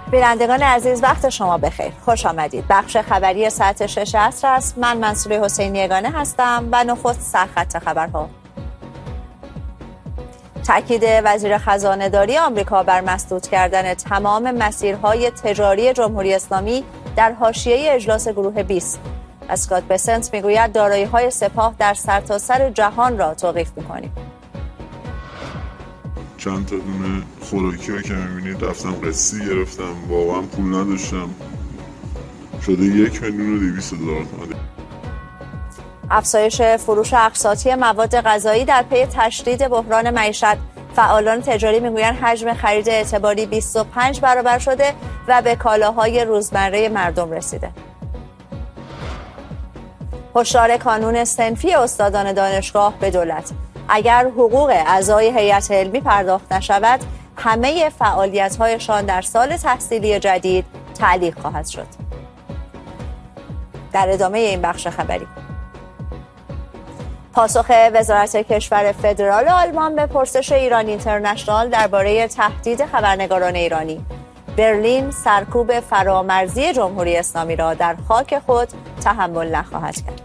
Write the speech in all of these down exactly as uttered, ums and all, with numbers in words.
بینندگان عزیز وقت شما بخیر، خوش آمدید. بخش خبری ساعت شش عصر است. من منصوره حسینی یگانه هستم و نخست سرخط خبرها. تاکید وزیر خزانه داری آمریکا بر مسدود کردن تمام مسیرهای تجاری جمهوری اسلامی در حاشیه اجلاس گروه بیست. اسکات بسنت میگوید دارایی‌های سپاه در سرتاسر جهان را توقیف می‌کنیم. چند تا دونه خوراکی ها که میبینید رفتم قسطی گرفتم، واقعا پول نداشتم، شده یک میلیون و دویست دلار تومانی. افزایش فروش اقساطی مواد غذایی در پی تشدید بحران معیشت. فعالان تجاری میگویند حجم خرید اعتباری بیست و پنج برابر شده و به کالاهای روزمره مردم رسیده. هشدار کانون صنفی استادان دانشگاه به دولت. اگر حقوق اعضای هیئت علمی پرداخت نشود، همه فعالیت‌هایشان در سال تحصیلی جدید تعلیق خواهد شد. در ادامه این بخش خبری، پاسخ وزارت کشور فدرال آلمان به پرسش ایران اینترنشنال درباره تهدید خبرنگاران ایرانی. برلین سرکوب فرامرزی جمهوری اسلامی را در خاک خود تحمل نخواهد کرد.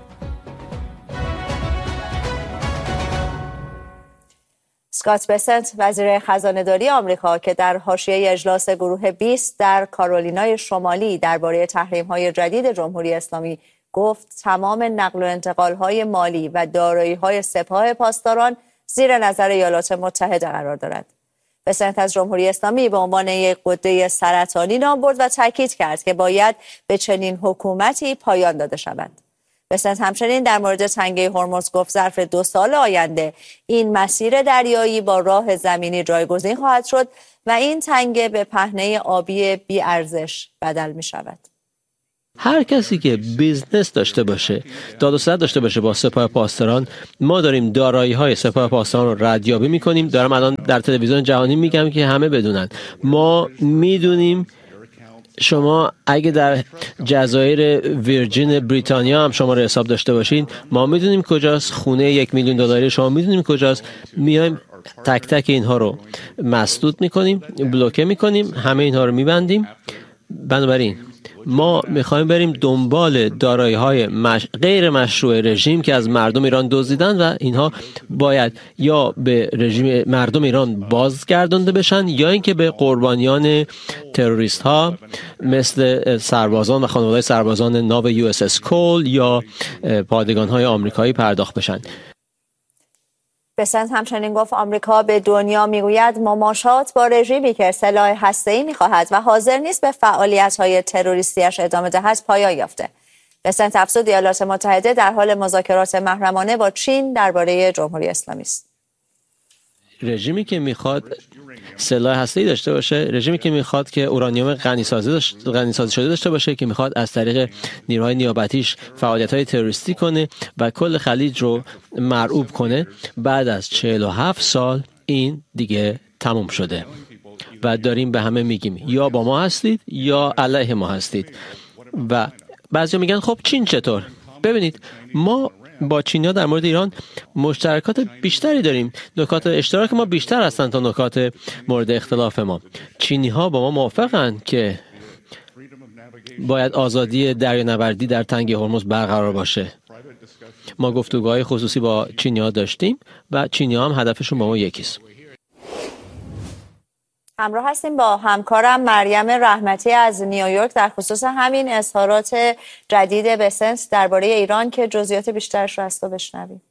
اسکات بسنت وزیر خزانه داری آمریکا که در حاشیه اجلاس گروه بیست در کارولینای شمالی درباره تحریم‌های جدید جمهوری اسلامی گفت تمام نقل و انتقال‌های مالی و دارایی‌های سپاه پاسداران زیر نظر ایالات متحده قرار دارد. بسنت از جمهوری اسلامی به عنوان یک غده سرطانی نام برد و تاکید کرد که باید به چنین حکومتی پایان داده شود. بسنت همچنین در مورد تنگه هرمز گفت ظرف دو سال آینده این مسیر دریایی با راه زمینی جایگزین خواهد شد و این تنگه به پهنه آبی بی ارزش بدل می شود. هر کسی که بیزنس داشته باشه، داد و ستد داشته باشه با سپاه پاسداران، ما داریم دارایی‌های سپاه پاسداران رو ردیابی می‌کنیم. دارم الان در تلویزیون جهانی میگم که همه بدونن. ما میدونیم شما اگه در جزایر ویرجین بریتانیا هم شما رو حساب داشته باشین، ما میدونیم کجاست. خونه یک میلیون دلاری شما میدونیم کجاست. میایم تک تک اینها رو مسدود میکنیم، بلوکه میکنیم، همه اینها رو میبندیم. بنابراین ما میخوایم بریم دنبال دارایی‌های مش... غیر مشروع رژیم که از مردم ایران دزدیدن و اینها باید یا به رژیم مردم ایران بازگردانده بشن یا اینکه به قربانیان تروریست ها مثل سربازان و خانواده سربازان ناو یو اس اس کول یا پادگان های آمریکایی پرداخت بشن. بسنت همچنین گفت آمریکا به دنیا میگوید مماشات با رژیمی که سلاح هسته‌ای میخواهد و حاضر نیست به فعالیت‌های تروریستیش ادامه دهد پایان یافته. بسنت افزود ایالات متحده در حال مذاکرات محرمانه با چین درباره جمهوری اسلامی است. رژیمی که میخواد سلاح هسته‌ای داشته باشه، رژیمی که میخواد که اورانیوم غنی سازی غنی سازی شده داشته باشه، که میخواد از طریق نیروهای نیابتیش فعالیت‌های تروریستی کنه و کل خلیج رو مرعوب کنه، بعد از چهل و هفت سال این دیگه تموم شده و داریم به همه میگیم یا با ما هستید یا علیه ما هستید. و بعضیا میگن خب چین چطور؟ ببینید ما با چینیا در مورد ایران مشترکات بیشتری داریم. نکات اشتراک ما بیشتر هستن تا نکات مورد اختلاف ما. چینی ها با ما موافقن که باید آزادی دریانوردی در تنگه هرمز برقرار باشه. ما گفتگوهای خصوصی با چینی ها داشتیم و چینی ها هم هدفشون با ما یکیست. همراه هستیم با همکارم مریم رحمتی از نیویورک در خصوص همین اظهارات جدید بسنت درباره ایران که جزئیات بیشترش رو از تو بشنویم.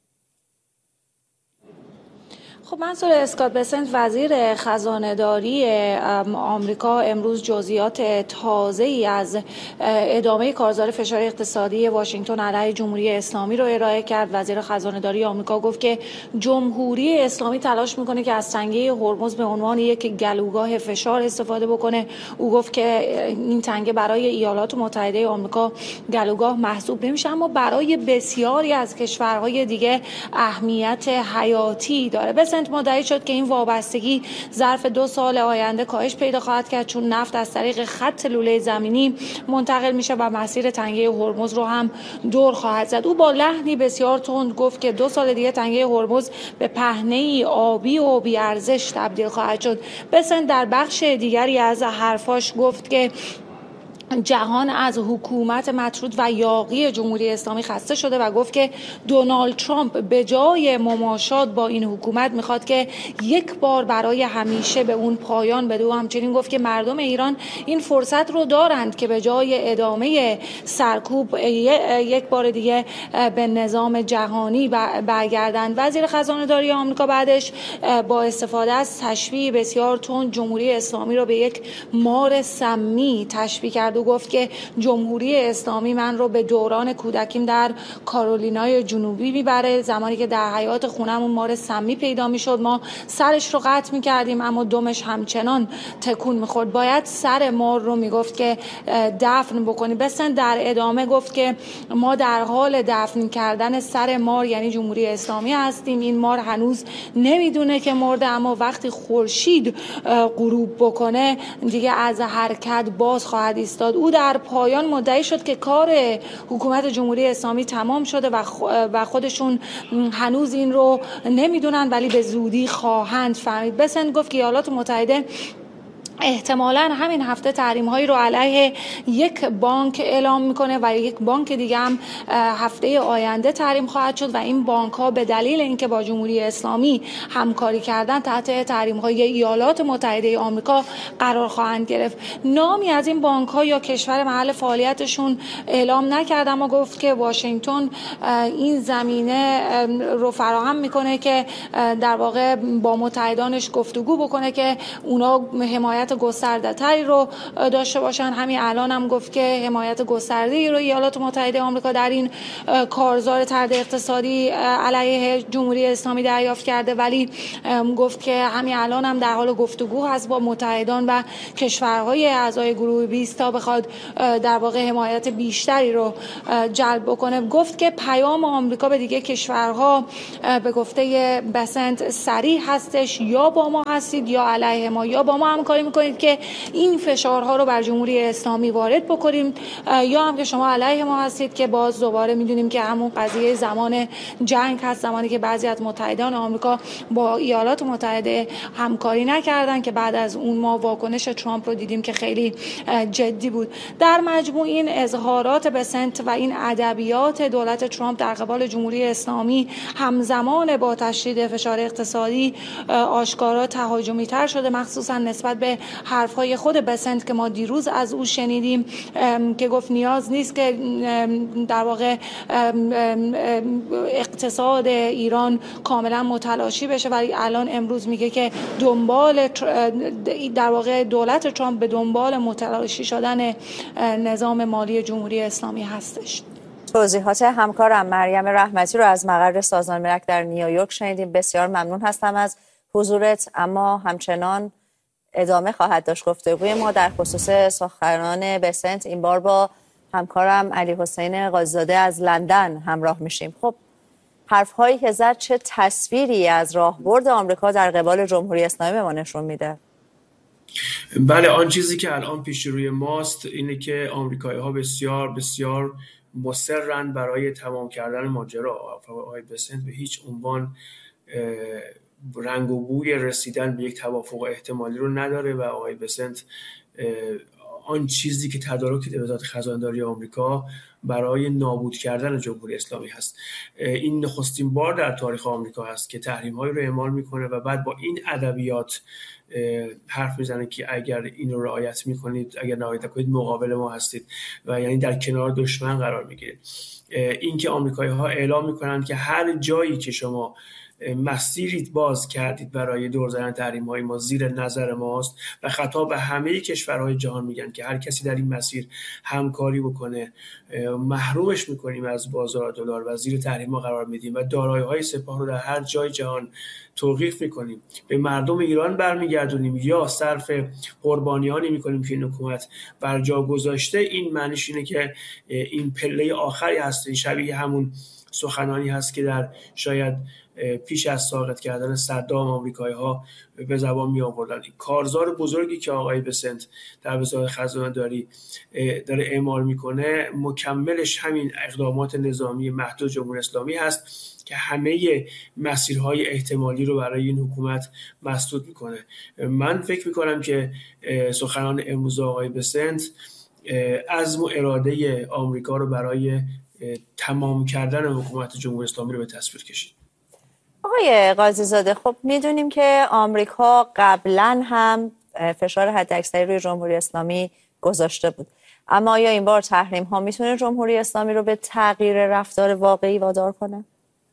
خب منصور، اسکات بسنت وزیر خزانه داری آمریکا امروز جزئیات تازه‌ای از ادامه کارزار فشار اقتصادی واشنگتن علیه جمهوری اسلامی رو ارائه کرد. وزیر خزانه داری آمریکا گفت که جمهوری اسلامی تلاش میکنه که از تنگه هرمز به عنوان یک گلوگاه فشار استفاده بکنه. او گفت که این تنگه برای ایالات متحده آمریکا گلوگاه محسوب نمیشه، اما برای بسیاری از کشورهای دیگه اهمیت حیاتی داره. بسنت بسنت مدعی شد که این وابستگی ظرف دو سال آینده کاهش پیدا خواهد کرد، چون نفت از طریق خط لوله زمینی منتقل میشه و مسیر تنگه هرمز رو هم دور خواهد زد. او با لحنی بسیار تند گفت که دو سال دیگه تنگه هرمز به پهنه‌ای آبی و بی ارزش تبدیل خواهد شد. بسنت در بخش دیگری از حرفاش گفت که جهان از حکومت مطرود و یاغی جمهوری اسلامی خسته شده و گفت که دونالد ترامپ به جای مماشات با این حکومت میخواد که یک بار برای همیشه به اون پایان بده. و همچنین گفت که مردم ایران این فرصت رو دارند که به جای ادامه سرکوب یک بار دیگه به نظام جهانی برگردند. وزیر خزانه داری آمریکا بعدش با استفاده از تشبیه بسیار تند جمهوری اسلامی رو به یک مار سمی تشبیه کرد و گفت که جمهوری اسلامی من رو به دوران کودکیم در کارولینای جنوبی میبره، زمانی که در حیات خونمون مار سمی پیدا میشد ما سرش رو قطع میکردیم اما دمش همچنان تکون میخورد، باید سر مار رو میگفت که دفن بکنی. بسن در ادامه گفت که ما در حال دفن کردن سر مار یعنی جمهوری اسلامی هستیم، این مار هنوز نمیدونه که مرده، اما وقتی خورشید غروب بکنه دیگه از حرکت باز خواهد ایستاد. او در پایان مدعی شد که کار حکومت جمهوری اسلامی تمام شده و خودشون هنوز این رو نمیدونن ولی به زودی خواهند فهمید. بسن گفت که ایالات متحده احتمالاً همین هفته تحریم‌هایی رو علیه یک بانک اعلام میکنه و یک بانک دیگه هم هفته آینده تحریم خواهد شد و این بانک‌ها به دلیل اینکه با جمهوری اسلامی همکاری کردن تحت تحریم‌های ایالات متحده آمریکا قرار خواهند گرفت. نامی از این بانک‌ها یا کشور محل فعالیتشون اعلام نکرد، اما گفت که واشنگتن این زمینه رو فراهم میکنه که در واقع با متحدانش گفتگو بکنه که اونا حمایت گسترده تری رو داشته باشن. همین الان هم گفت که حمایت گسترده‌ای رو ایالات متحده آمریکا در این کارزار طرد اقتصادی علیه جمهوری اسلامی دریافت کرده، ولی گفت که همین الان هم در حال گفتگو هست با متحدان و کشورهای اعضای گروه بیست تا بخواد در واقع حمایت بیشتری رو جلب بکنه. گفت که پیام آمریکا به دیگه کشورها به گفته بسنت صریح هستش، یا با ما هستید یا علیه ما، یا با ما همکاری میکنید که این فشارها رو بر جمهوری اسلامی وارد بکنیم، یا هم که شما علیه ما هستید که باز دوباره میدونیم که همون قضیه زمان جنگ هست، زمانی که بعضی از متحدان آمریکا با ایالات متحده همکاری نکردن که بعد از اون ما واکنش ترامپ رو دیدیم که خیلی جدی بود. در مجموع این اظهارات بسنت و این ادبیات دولت ترامپ در قبال جمهوری اسلامی همزمان با تشدید فشار اقتصادی آشکارا تهاجمی تر شده، مخصوصا نسبت به حرفهای خود بسنت که ما دیروز از او شنیدیم که گفت نیاز نیست که در واقع اقتصاد ایران کاملا متلاشی بشه، ولی الان امروز میگه که دنبال در واقع دولت ترامپ به دنبال متلاشی شدن نظام مالی جمهوری اسلامی هستش. توضیحات همکارم مریم رحمتی رو از مقر سازمان ملل در نیویورک شنیدیم. بسیار ممنون هستم از حضورت، اما همچنان ادامه خواهد داشت گفتگوی ما در خصوص سخنان بسنت. این بار با همکارم علی حسین قاضی‌زاده از لندن همراه میشیم. خب حرف‌هایی که زد چه تصویری از راهبرد آمریکا در قبال جمهوری اسلامی به ما نشون میده؟ بله، آن چیزی که الان پیش روی ماست اینه که آمریکایی‌ها بسیار بسیار مصرن برای تمام کردن ماجرا. آقای بسنت به هیچ عنوان رنگ و بوی رسیدن به یک توافق احتمالی رو نداره و آقای بسنت آن چیزی که تدارک وزارت خزانه‌داری آمریکا برای نابود کردن جمهوری اسلامی هست. این نخستین بار در تاریخ آمریکا هست که تحریم‌هایی رو اعمال میکنه و بعد با این ادبیات حرف میزنه که اگر این رو رعایت میکنید، اگر رعایت نکنید مقابل ما هستید و یعنی در کنار دشمن قرار میگیرید. این که آمریکایی‌ها اعلام میکنن که هر جایی که شما مسیری باز کردید برای دور زدن تحریم‌های ما زیر نظر ماست و خطاب به همه کشورهای جهان میگن که هر کسی در این مسیر همکاری بکنه محرومش میکنیم از بازار دلار و زیر تحریم‌ها قرار میدیم و دارایی‌های سپاه رو در هر جای جهان توقیف میکنیم، به مردم ایران برمیگردونیم یا صرف قربانیانی میکنیم که این حکومت بر جا گذاشته. این معنیش اینه که این پله آخری هست، شبیه همون سخنانی هست که در شاید پیش از ساقط کردن صدام آمریکایی‌ها به زبان می آوردن. کارزار بزرگی که آقای بسنت در وزارت خزانه‌داری داره اعمال میکنه مکملش همین اقدامات نظامی محدود جمهوری اسلامی هست که همه مسیرهای احتمالی رو برای این حکومت مسدود میکنه. من فکر میکنم که سخنان امروز آقای بسنت عزم و اراده آمریکا رو برای تمام کردن حکومت جمهوری اسلامی رو به تصویر کشید. آقای قاضی زاده، خب میدونیم که آمریکا قبلا هم فشار حداکثری روی جمهوری اسلامی گذاشته بود، اما آیا این بار تحریم ها میتونه جمهوری اسلامی رو به تغییر رفتار واقعی وادار کنه؟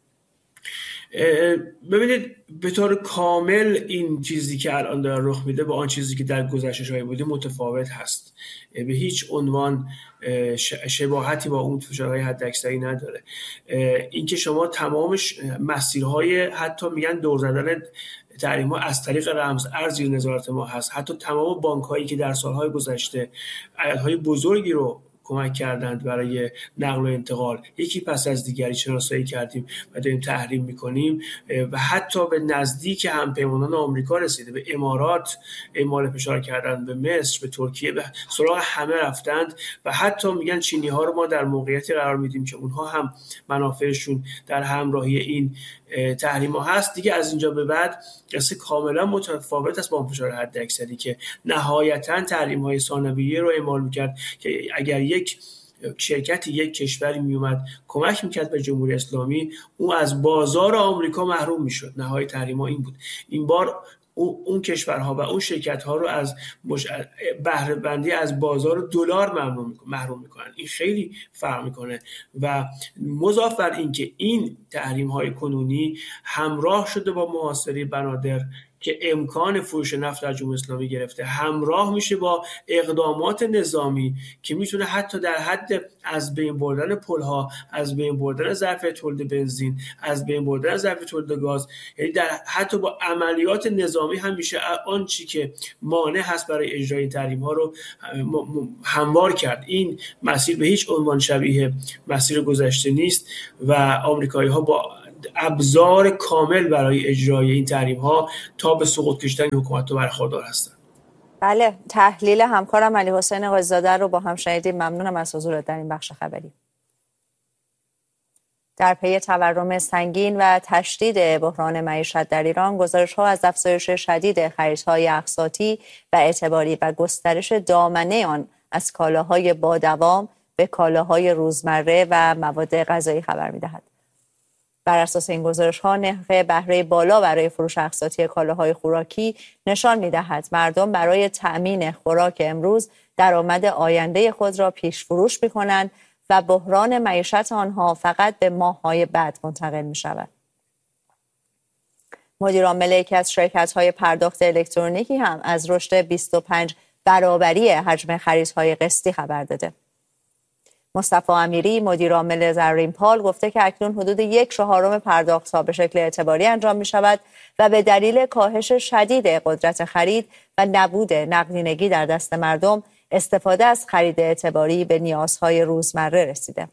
ببینید به طور کامل این چیزی که الان داره رخ میده با آن چیزی که در گذشته‌های بوده متفاوت هست. به هیچ عنوان شباهتی با اون فشارهای حداکثری نداره. اینکه شما تمام مسیرهای حتی میگن دور زدن تحریم ها از طریق رمز ارز زیر نظارت ما هست، حتی تمام بانک هایی که در سالهای گذشته عددهای بزرگی رو کمک کردند برای نقل و انتقال یکی پس از دیگری شناسایی کردیم و داریم تحریم میکنیم و حتی به نزدیک همپیمانان آمریکا رسیده. به امارات اعمال فشار کردن، به مصر، به ترکیه، به سراغ همه رفتند و حتی میگن چینی ها رو ما در موقعیتی قرار میدیم که اونها هم منافعشون در همراهی این تحریم ها هست. دیگه از اینجا به بعد قصه کاملا متفاوت است با اون فشار حداکثری که نهایتا تحریم های ثانویه رو اعمال میکرد که اگر یک شرکتی یک کشوری میومد کمک میکرد به جمهوری اسلامی اون از بازار آمریکا محروم میشد. نهای تحریم ها این بود. این بار اون کشورها و اون شرکت‌ها رو از مش... بهره بندی از بازار دلار محروم میکنن. این خیلی فرق میکنه و مضاف بر این که این تحریم‌های کنونی همراه شده با محاصره بنادر که امکان فروش نفت در جمهوری اسلامی گرفته، همراه میشه با اقدامات نظامی که میتونه حتی در حد از بین بردن پل‌ها، از بین بردن ظرفیت تولید بنزین، از بین بردن ظرفیت تولید گاز، یعنی در حتی با عملیات نظامی هم میشه آن چی که مانع هست برای اجرای این تحریم ها رو هموار کرد. این مسیر به هیچ عنوان شبیه مسیر گذشته نیست و آمریکایی ها با ابزار کامل برای اجرای این تحریم ها تا به سقوط کشیدن حکومت رو برخوردار هستند. بله، تحلیل همکارم علی حسین قاضی زاده رو با هم شنیدیم. ممنونم از حضورت در این بخش خبری. در پی تورم سنگین و تشدید بحران معیشت در ایران، گزارش‌ها از افزایش شدید خریدهای اقساطی و اعتباری و گسترش دامنه آن از کالاهای با دوام به کالاهای روزمره و مواد غذایی خبر می‌دهد. بر اساس این گزارش‌ها، نرخ بهره بالا برای فروش اقساطی کالاهای خوراکی نشان می‌دهد مردم برای تأمین خوراک امروز درآمد آینده خود را پیش فروش می‌کنند و بحران معیشت آنها فقط به ماه‌های بعد منتقل می‌شود. مدیرعامل یکی از شرکت‌های پرداخت الکترونیکی هم از رشد بیست و پنج برابری حجم خریدهای قسطی خبر داده. مصطفی امیری مدیرعامل زرینپال گفته که اکنون حدود یک چهارم پرداخت‌ها به شکل اعتباری انجام می‌شود و به دلیل کاهش شدید قدرت خرید و نبود نقدینگی در دست مردم، استفاده از خرید اعتباری به نیازهای روزمره رسیده.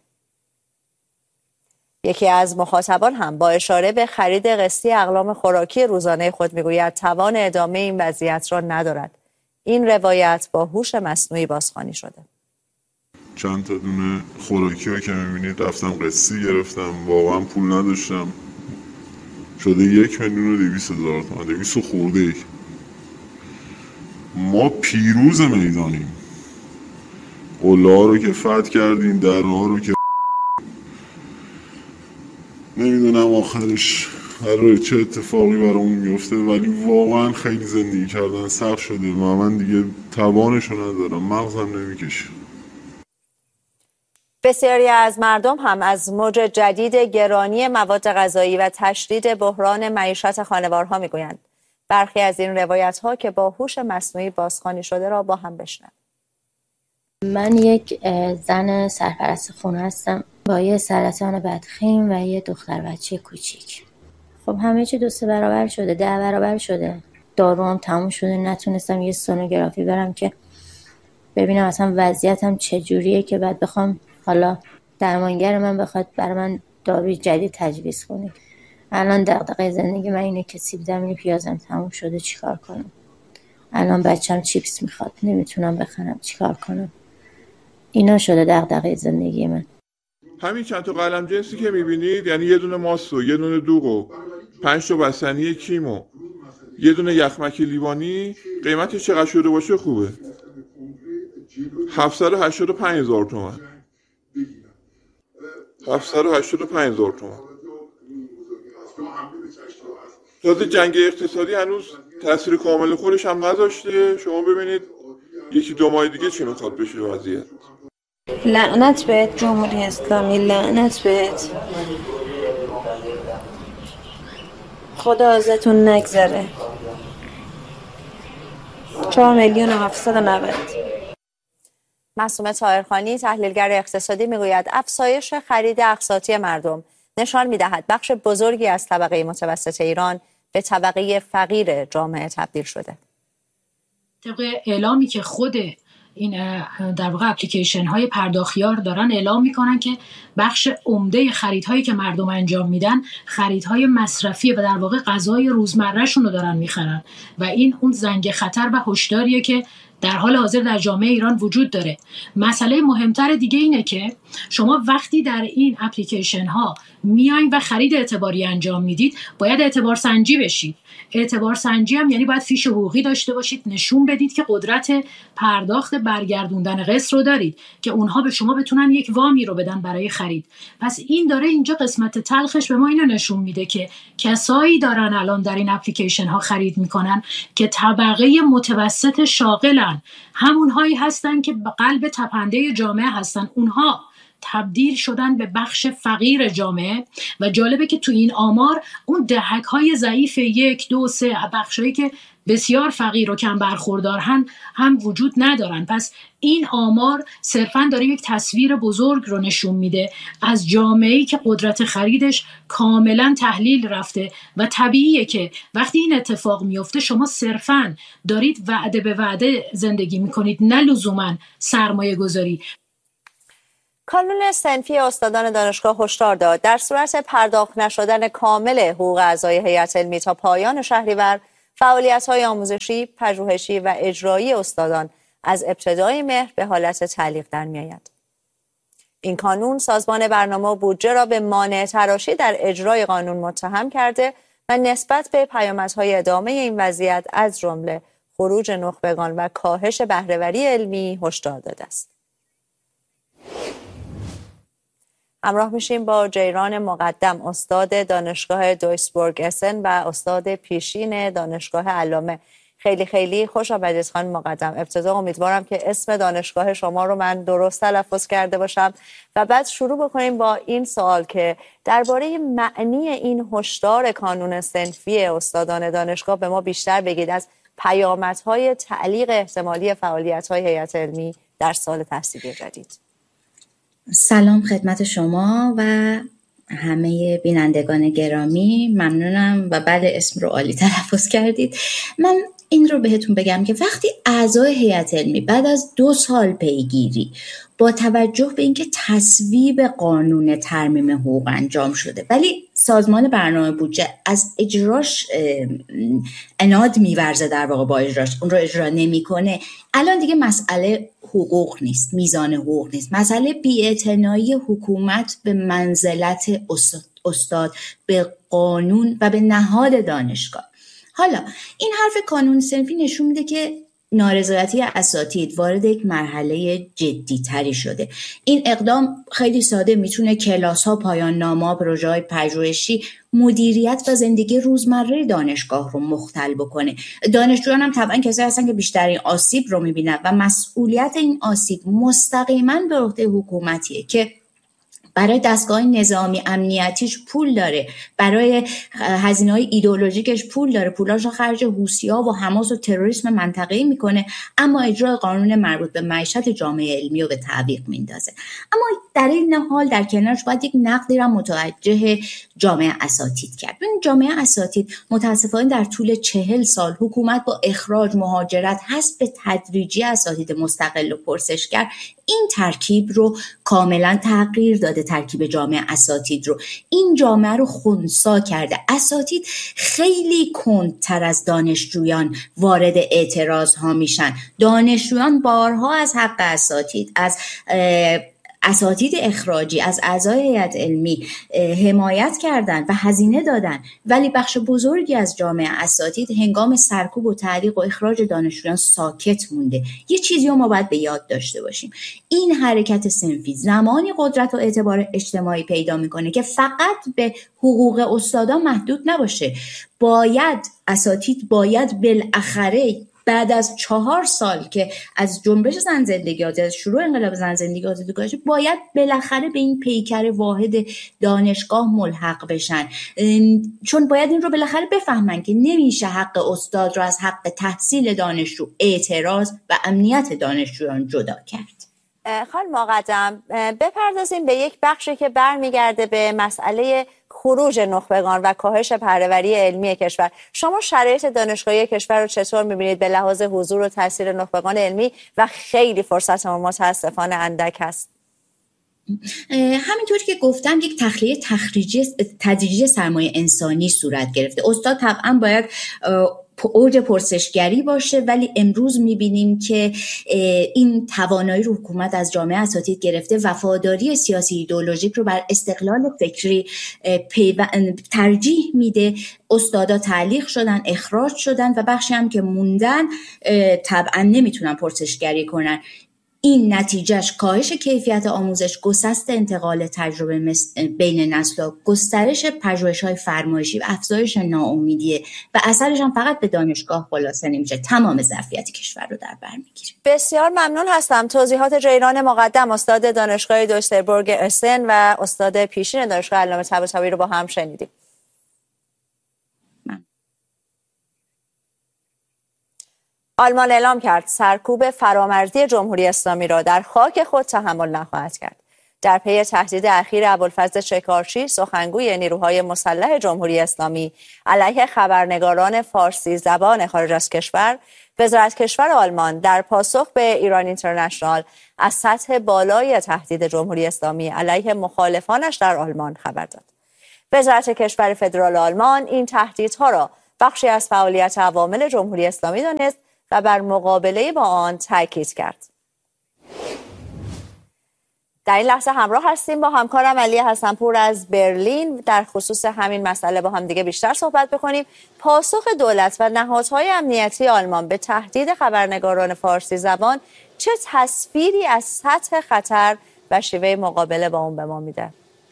یکی از مخاطبان هم با اشاره به خرید قسطی اقلام خوراکی روزانه خود میگوید توان ادامه این وضعیت را ندارد. این روایت با هوش مصنوعی بازخوانی شده. چند تا دونه خوراکی ها که میبینید رفتم قسطی گرفتم، واقعا پول نداشتم، شده یک میلیون و دویست هزار تومان، دویست خورده ای. ما پیروز میدانیم، قلعه رو که فتح کردیم، درها رو که نمیدونم آخرش قراره چه اتفاقی برامون میفته، ولی واقعا خیلی زندگی کردن سخت شده و من دیگه توانشو ندارم، مغزم نمیکشه. بسیاری از مردم هم از موج جدید گرانی مواد غذایی و تشدید بحران معیشت خانوارها میگویند. برخی از این روایت‌ها که با هوش مصنوعی بازخوانی شده را با هم بشنویم. من یک زن سرپرست خونه هستم با یه سرطان بدخیم و یه دختر بچه کوچیک. خب همه چی دو سه برابر شده، ده برابر شده. داروام تموم شده، نتونستم یه سونوگرافی برم که ببینم اصلا وضعیتم چجوریه که بعد بخوام حالا درمانگر من بخواد برای من داروی جدید تجویز کنه. الان دغدغه زندگی من اینه که سیب زمینی پیازم تموم شده، چیکار کنم؟ الان بچه‌م چیپس میخواد، نمیتونم بخرم، چیکار کنم؟ اینا شده دغدغه زندگی من. همین چند تا قلم جنسی که میبینید، یعنی یه دونه ماست و یه دونه دوغ و پنج تا بستنی کیم و یه دونه یخمک لیوانی، قیمتش چقدر شده باشه خوبه؟ هفتصد و هشتاد و پنج هزار تومان. هفتصد و هشتاد و پنج هزار تومان. تازه جنگ اقتصادی هنوز تاثیر کامل خودش هم نذاشته. شما ببینید یکی دو ماه دیگه چی میخواد بشه وضعیت. لعنت بهت جمهوری اسلامی، لعنت بهت. خدا ازتون نگذره. چهار میلیون و هفتصد و نود. معصومه طاهرخانی تحلیلگر اقتصادی میگوید افزایش خرید اقساطی مردم نشان میدهد بخش بزرگی از طبقه متوسط ایران به طبقه فقیر جامعه تبدیل شده. طبق اعلامی که خود این در واقع اپلیکیشن های پرداختیار دارن اعلام میکنن که بخش عمده خریدهایی که مردم انجام میدن خریدهای مصرفی و در واقع غذای روزمره شون رو دارن میخرن و این اون زنگ خطر و هشداریه که در حال حاضر در جامعه ایران وجود داره. مسئله مهمتر دیگه اینه که شما وقتی در این اپلیکیشن ها میایین و خرید اعتباری انجام میدید باید اعتبار سنجی بشید. اعتبار سنجی هم یعنی باید فیش حقوقی داشته باشید، نشون بدید که قدرت پرداخت برگردوندن قسط رو دارید که اونها به شما بتونن یک وامی رو بدن برای خرید. پس این داره اینجا قسمت تلخش به ما اینو نشون میده که کسایی دارن الان در این اپلیکیشن ها خرید میکنن که طبقه متوسط شاغلن، همونهایی هستن که به قلب تپنده جامعه هستن، اونها تبدیل شدن به بخش فقیر جامعه. و جالبه که تو این آمار اون دهک های ضعیف یک دو سه بخشایی که بسیار فقیر و کم برخوردارن هم وجود ندارن. پس این آمار صرفاً داره یک تصویر بزرگ رو نشون میده از جامعه‌ای که قدرت خریدش کاملاً تحلیل رفته و طبیعیه که وقتی این اتفاق میفته شما صرفاً دارید وعده به وعده زندگی میکنید، نه لزوماً سرمایه گذاری. کانون صنفی استادان دانشگاه هشدار داد در صورت پرداخت نشدن کامل حقوق اعضای هیئت علمی تا پایان شهریور، فعالیت‌های آموزشی، پژوهشی و اجرایی استادان از ابتدای مهر به حالت تعلیق در می‌آید. این کانون سازمان برنامه و بودجه را به مانع تراشی در اجرای قانون متهم کرده و نسبت به پیامدهای ادامه این وضعیت از جمله خروج نخبگان و کاهش بهره‌وری علمی هشدار داده است. همراه میشیم با جیران مقدم، استاد دانشگاه دویسبورگ اسن و استاد پیشین دانشگاه علامه. خیلی خیلی خوش آمدید خانم مقدم. ابتدا امیدوارم که اسم دانشگاه شما رو من درست تلفظ کرده باشم و بعد شروع بکنیم با این سوال که درباره معنی این هشدار کانون صنفی استادان دانشگاه به ما بیشتر بگید، از پیامدهای تعلیق احتمالی فعالیت‌های هیئت علمی در سال تحصیلی جدید. سلام خدمت شما و همه بینندگان گرامی، ممنونم و بعد اسم رو عالی تلفظ کردید. من این رو بهتون بگم که وقتی اعضای هیئت علمی بعد از دو سال پیگیری با توجه به اینکه تصویب قانون ترمیم حقوق انجام شده ولی سازمان برنامه بودجه از اجراش عناد می‌ورزه، در واقع با اجراش اون رو اجرا نمی‌کنه، الان دیگه مسئله حقوق نیست، میزان حقوق نیست، مسئله بی‌اعتنایی حکومت به منزلت استاد، به قانون و به نهاد دانشگاه. حالا این حرف کانون صنفی نشون میده که نارضایتی اساتید وارد یک مرحله جدی تری شده. این اقدام خیلی ساده میتونه کلاس ها، پایان نامه، پروژه های پژوهشی، مدیریت و زندگی روزمره دانشگاه رو مختل بکنه. دانشجویان هم طبعا کسایی هستن که بیشترین آسیب رو میبینن و مسئولیت این آسیب مستقیما به عهده حکومتیه که برای دستگاه نظامی امنیتیش پول داره، برای هزینه‌های ایدئولوژیکش پول داره، پولاشو خرج حوثی‌ها و حماس و تروریسم منطقه‌ای میکنه، اما اجرای قانون مربوط به معیشت جامعه علمی رو به تعویق میندازه. اما در این حال در کنارش باید یک نقدی را متوجه جامعه اساتید کرد. این جامعه اساتید متاسفانه در طول چهل سال حکومت با اخراج، مهاجرت، حذف تدریجی اساتید مستقل و پرسشگر این ترکیب رو کاملا تغییر داده. ترکیب جامعه اساتید رو این جامعه رو خنثی کرده. اساتید خیلی کندتر از دانشجویان وارد اعتراض ها میشن. دانشجویان بارها از حق اساتید، از اساتید اخراجی، از اعضای هیئت علمی حمایت کردند و هزینه دادن، ولی بخش بزرگی از جامعه اساتید هنگام سرکوب و تعلیق و اخراج دانشجویان ساکت مونده. یه چیزی رو ما باید به یاد داشته باشیم، این حرکت صنفی زمانی قدرت و اعتبار اجتماعی پیدا میکنه که فقط به حقوق استادان محدود نباشه. باید اساتید باید بالاخره بعد از چهار سال که از جنبش زن زندگی آزادی، از شروع انقلاب زن زندگی آزادی گذشته، باید بالاخره به این پیکر واحد دانشگاه ملحق بشن، چون باید این رو بالاخره بفهمن که نمیشه حق استاد رو از حق تحصیل دانشجو، اعتراض و امنیت دانشجویان جدا کرد. خانم مقدم، بپردازیم به یک بخشی که برمیگرده به مسئله خروج نخبگان و کاهش بهره‌وری علمی کشور. شما شرایط دانشگاهی کشور رو چطور می‌بینید به لحاظ حضور و تاثیر نخبگان علمی و خیلی فرصتمون متاسفانه اندک هست؟ همینطور که گفتم یک تخلیه تخریجی تدریجی سرمایه انسانی صورت گرفته. استاد طبعا باید اوج پرسشگری باشه، ولی امروز میبینیم که این توانایی رو حکومت از جامعه اساتید گرفته، وفاداری سیاسی ایدئولوژیک رو بر استقلال فکری ترجیح میده. استادا تعلیق شدن، اخراج شدن و بخشی هم که موندن طبعا نمیتونن پرسشگری کنن. این نتیجهش کاهش کیفیت آموزش، گسست انتقال تجربه بین نسل‌ها، گسترش پژوهش‌های فرمایشی و افزایش ناامیدیه و اثرش هم فقط به دانشگاه خلاصه نمیشه، تمام ظرفیت کشور رو در بر میگیره. بسیار ممنون هستم. توضیحات جیران مقدم، استاد دانشگاه دویسلربورگ اسن و استاد پیشین دانشگاه علامه طباطبایی رو با هم شنیدیم. آلمان اعلام کرد سرکوب فرامرزی جمهوری اسلامی را در خاک خود تحمل نخواهد کرد. در پی تهدید اخیر ابوالفضل شکارچی، سخنگوی نیروهای مسلح جمهوری اسلامی علیه خبرنگاران فارسی زبان خارج از کشور، وزارت کشور آلمان در پاسخ به ایران اینترنشنال از سطح بالای تهدید جمهوری اسلامی علیه مخالفانش در آلمان خبر داد. وزارت کشور فدرال آلمان این تهدیدها را بخشی از فعالیت عوامل جمهوری اسلامی دانست و بر مقابله با آن تاکید کرد. در این لحظه همراه هستیم با همکارم علی حسنپور از برلین در خصوص همین مسئله با هم دیگه بیشتر صحبت بکنیم. پاسخ دولت و نهادهای امنیتی آلمان به تهدید خبرنگاران فارسی زبان چه تصویری از سطح خطر و شیوه مقابله با اون به ما میده؟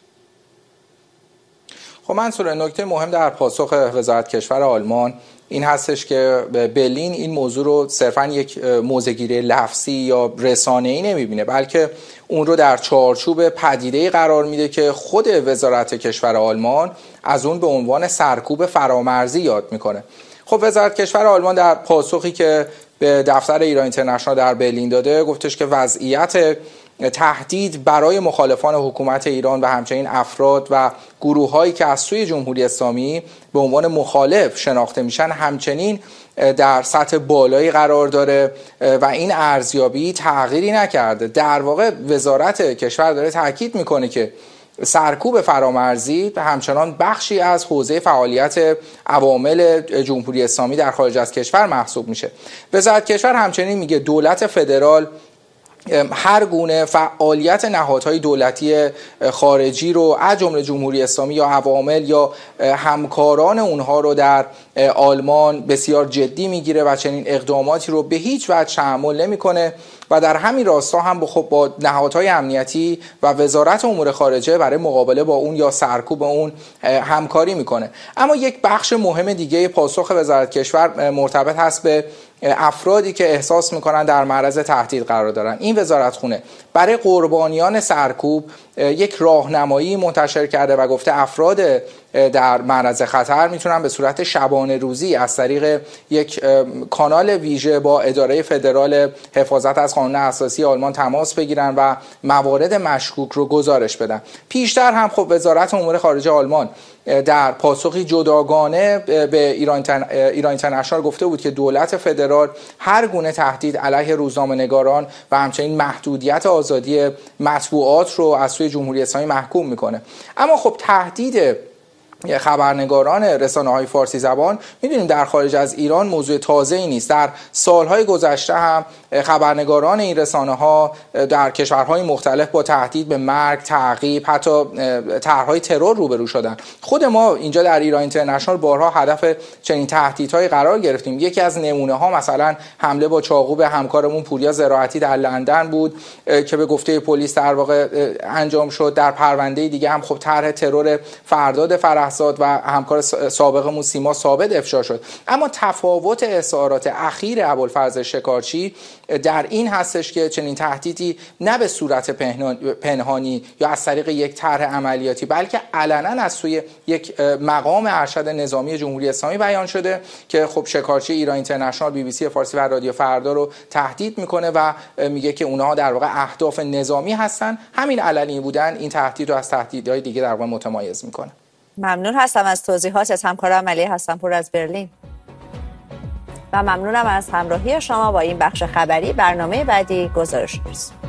خب منصور، نکته مهم در پاسخ وزارت کشور آلمان این هستش که برلین این موضوع رو صرفاً یک موضع‌گیری لفظی یا رسانه‌ای نمی‌بینه، بلکه اون رو در چارچوب پدیده‌ای قرار میده که خود وزارت کشور آلمان از اون به عنوان سرکوب فرامرزی یاد میکنه. خب وزارت کشور آلمان در پاسخی که به دفتر ایران اینترنشنال در برلین داده گفتش که وضعیت تهدید برای مخالفان حکومت ایران و همچنین افراد و گروه‌هایی که از سوی جمهوری اسلامی به عنوان مخالف شناخته میشن همچنین در سطح بالایی قرار داره و این ارزیابی تغییری نکرده. در واقع وزارت کشور داره تاکید میکنه که سرکوب فرامرزی همچنان بخشی از حوزه فعالیت عوامل جمهوری اسلامی در خارج از کشور محسوب میشه. وزارت کشور همچنین میگه دولت فدرال هر گونه فعالیت نهادهای دولتی خارجی رو از جمله جمهوری اسلامی یا عوامل یا همکاران اونها رو در آلمان بسیار جدی میگیره و چنین اقداماتی رو به هیچ وجه تحمل نمیکنه و در همین راستا هم خب با نهادهای امنیتی و وزارت امور خارجه برای مقابله با اون یا سرکوب اون همکاری میکنه. اما یک بخش مهم دیگه پاسخ وزارت کشور مرتبط هست به افرادی که احساس میکنن در معرض تهدید قرار دارن. این وزارتخونه برای قربانیان سرکوب یک راهنمایی منتشر کرده و گفته افراد در معرض خطر میتونن به صورت شبانه روزی از طریق یک کانال ویژه با اداره فدرال حفاظت از قانون اساسی آلمان تماس بگیرن و موارد مشکوک رو گزارش بدن. پیشتر هم خب وزارت امور خارجه آلمان در پاسخی جداگانه به ایران اینترنشنال گفته بود که دولت فدرال هر گونه تهدید علیه روزنامه‌نگاران و همچنین محدودیت آزادی مطبوعات رو از سوی جمهوری اسلامی محکوم میکنه. اما خب تهدید خبرنگاران رسانه‌های فارسی زبان می‌دونیم در خارج از ایران موضوع تازه‌ای نیست. در سالهای گذشته هم خبرنگاران این رسانه‌ها در کشورهای مختلف با تهدید به مرگ، تعقیب، حتی طرح‌های ترور روبرو شدن. خود ما اینجا در ایران اینترنشنال بارها هدف چنین تهدیدهایی قرار گرفتیم. یکی از نمونه‌ها مثلا حمله با چاقو به همکارمون پوریا زراعتی در لندن بود که به گفته پلیس در واقع انجام شد. در پرونده دیگه هم خب طرح ترور فرداد فرح و همکار سابقمون سیما ثابت افشا شد. اما تفاوت اظهارات اخیر ابوالفضل شکارچی در این هستش که چنین تهدیدی نه به صورت پنهانی یا از طریق یک طرح عملیاتی بلکه علنا از سوی یک مقام ارشد نظامی جمهوری اسلامی بیان شده که خب شکارچی ایران اینترنشنال، بی بی سی فارسی و رادیو فردا رو تهدید میکنه و میگه که اونها در واقع اهداف نظامی هستن. همین علنی بودن این تهدید رو از تهدیدهای دیگه در واقع متمایز میکنه. ممنون هستم از توضیحات همکارم علی حسن‌پور از برلین و ممنونم از همراهی شما با این بخش خبری. برنامه بعدی گزارش روز.